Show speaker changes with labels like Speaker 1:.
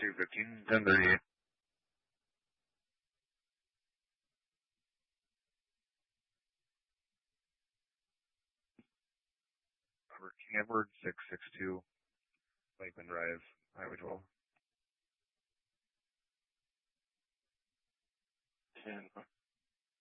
Speaker 1: 215, 1038. Robert King Edward, 662, Lakeland Drive, Highway 12.
Speaker 2: 10.